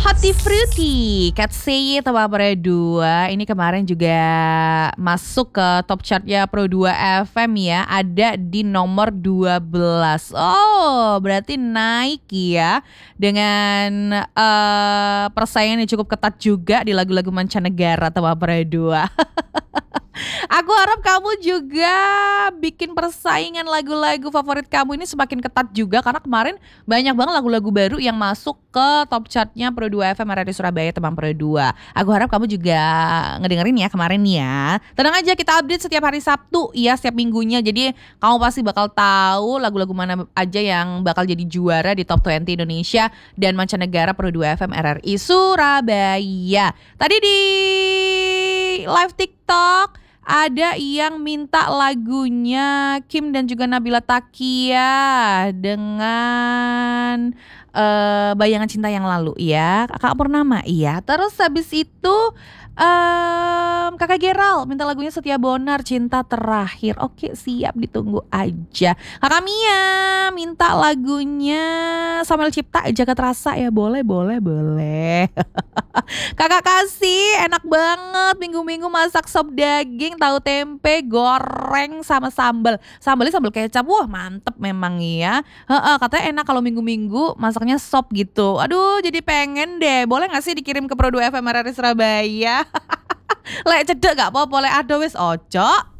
Hoti Fruity, Cat Say It sama Pro 2 ini kemarin juga masuk ke top chartnya Pro 2 FM ya, ada di nomor 12. Oh, berarti naik ya dengan persaingan yang cukup ketat juga di lagu-lagu mancanegara sama Pro 2. Aku harap kamu juga bikin persaingan lagu-lagu favorit kamu ini semakin ketat juga, karena kemarin banyak banget lagu-lagu baru yang masuk ke top chartnya Pro 2 FM RRI Surabaya Teman Pro 2. Aku harap kamu juga ngedengerin ya kemarin ya. Tenang aja, kita update setiap hari Sabtu ya, setiap minggunya. Jadi kamu pasti bakal tahu lagu-lagu mana aja yang bakal jadi juara di top 20 Indonesia dan mancanegara Pro 2 FM RRI Surabaya. Tadi di live TikTok ada yang minta lagunya Kim dan juga Nabila Takia dengan Bayangan Cinta Yang Lalu ya, Kakak Purnama iya. Terus habis itu Kakak Geral minta lagunya Setia Bonar Cinta Terakhir. Oke, siap, ditunggu aja. Kakak Mia minta lagunya Samuel Cipta Jagat Rasa ya, boleh. Kakak Kasih enak banget minggu-minggu masak sop daging, tahu tempe, goreng sama sambalnya sambal kecap. Wah, mantep memang ya. Katanya enak kalau minggu-minggu masaknya sop gitu. Aduh, jadi pengen deh. Boleh gak sih dikirim ke Pro 2 FM RRI Surabaya? Lek cedek gak apa-apa, lek ado wis ojo.